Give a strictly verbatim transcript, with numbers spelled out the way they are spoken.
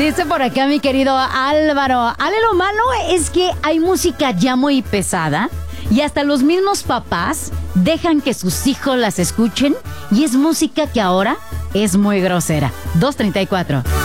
Dice por acá mi querido Álvaro, Ale, lo malo es que hay música ya muy pesada y hasta los mismos papás dejan que sus hijos las escuchen y es música que ahora es muy grosera. dos treinta y cuatro.